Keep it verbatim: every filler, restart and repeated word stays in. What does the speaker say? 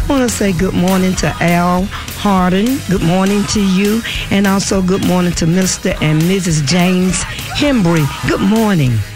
want to say good morning to Al Harden. Good morning to you. And also good morning to Mister and Missus James Hembry. Good morning.